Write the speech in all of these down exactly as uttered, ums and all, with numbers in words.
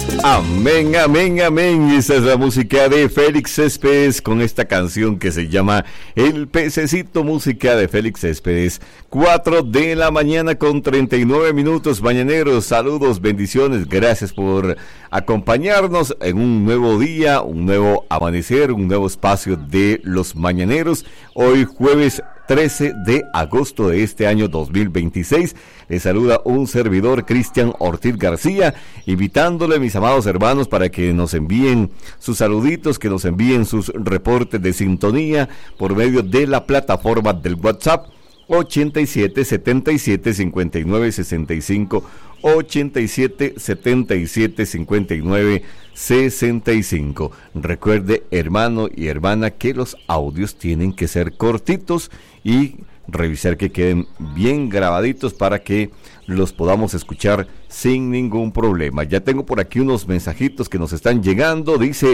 Amén, amén, amén. Esa es la música de Félix Céspedes con esta canción que se llama El Pececito, música de Félix Céspedes. Cuatro de la mañana con treinta y nueve minutos, mañaneros. Saludos, bendiciones. Gracias por acompañarnos en un nuevo día, un nuevo amanecer, un nuevo espacio de los mañaneros. Hoy jueves trece de agosto de este año dos mil veintiséis. Les saluda un servidor, Cristian Ortiz García, invitándole, mis amados hermanos, para que nos envíen sus saluditos, que nos envíen sus reportes de sintonía por medio de la plataforma del WhatsApp ochenta y siete, setenta y siete, cincuenta y nueve, sesenta y cinco, ochenta y siete, setenta y siete, cincuenta y nueve, sesenta y cinco. Recuerde, hermano y hermana, que los audios tienen que ser cortitos y revisar que queden bien grabaditos para que los podamos escuchar sin ningún problema. Ya tengo por aquí unos mensajitos que nos están llegando. Dice,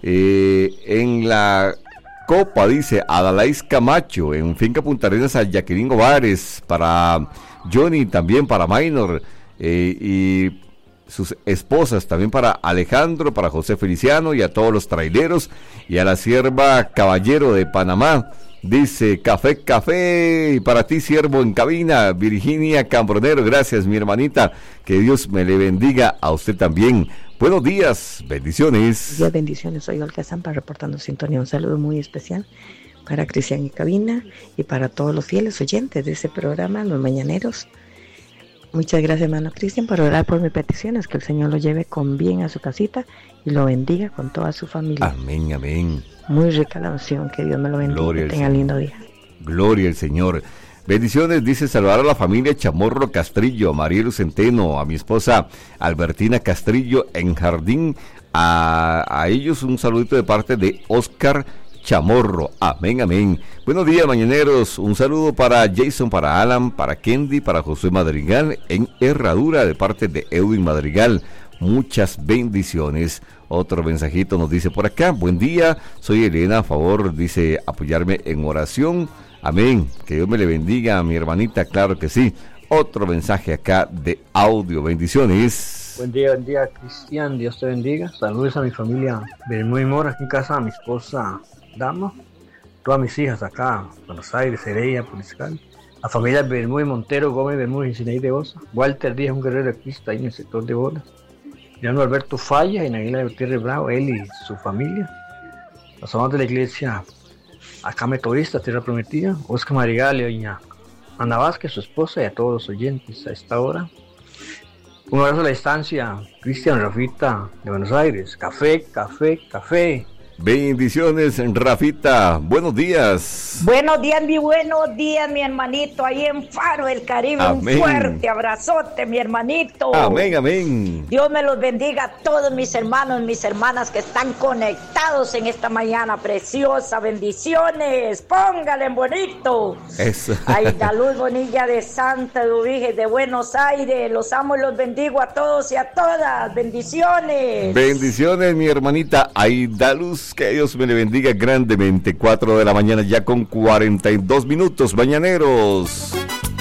eh, en la Copa, dice Adalais Camacho, en Finca Punta Arenas a Jacqueline Ovares, para Johnny, también para Minor, eh, y sus esposas, también para Alejandro, para José Feliciano y a todos los traileros, y a la sierva Caballero de Panamá. Dice, café, café, y para ti, siervo en cabina, Virginia Cambronero. Gracias, mi hermanita, que Dios me le bendiga a usted también. Buenos días, bendiciones. Buenos días, bendiciones. Soy Olga Zampa reportando sintonía. Un saludo muy especial para Cristian y Cabina y para todos los fieles oyentes de ese programa, Los Mañaneros. Muchas gracias, hermano Cristian, por orar por mis peticiones, que el Señor lo lleve con bien a su casita y lo bendiga con toda su familia. Amén, amén. Muy rica la unción, que Dios me lo bendiga. Gloria que tenga lindo día. Gloria al Señor. Bendiciones, dice, saludar a la familia Chamorro Castrillo, a Marielo Centeno, a mi esposa Albertina Castrillo en Jardín, a, a ellos un saludito de parte de Oscar Chamorro. Amén, amén. Buenos días, mañaneros. Un saludo para Jason, para Alan, para Kendi, para José Madrigal en Herradura de parte de Edwin Madrigal. Muchas bendiciones. Otro mensajito nos dice por acá, buen día, soy Elena, a favor, dice, apoyarme en oración. Amén, que Dios me le bendiga a mi hermanita, claro que sí. Otro mensaje acá de audio, bendiciones. Buen día, buen día, Cristian, Dios te bendiga. Saludos a mi familia Bermúdez Mora, aquí en casa, a mi esposa Dama, todas mis hijas acá, Buenos Aires, Heredia, Puliscal, la familia Bermúdez Montero, Gómez Bermúdez y Sinaí de Osa, Walter Díaz, un guerrero de Cristo ahí en el sector de Bolas, Leandro Alberto Falla y Naguila de Gutiérrez Bravo, él y su familia, los amados de la iglesia acá metodista, Tierra Prometida, Oscar Marigal y doña Ana Vázquez, su esposa, y a todos los oyentes a esta hora. Un abrazo a la distancia, Cristian, Rafita de Buenos Aires, café, café, café. Bendiciones, Rafita, buenos días. Buenos días, mi buenos días, mi hermanito, ahí en Faro del Caribe. Amén. Un fuerte abrazote, mi hermanito. Amén, amén. Dios me los bendiga a todos mis hermanos, mis hermanas que están conectados en esta mañana preciosa. Bendiciones, póngale en bonito. Eso. Aida Luz Bonilla de Santa Dubige de Buenos Aires, los amo y los bendigo a todos y a todas. Bendiciones. Bendiciones, mi hermanita Aida Luz. Que Dios me le bendiga grandemente. Cuatro de la mañana ya con cuarenta y dos minutos, mañaneros.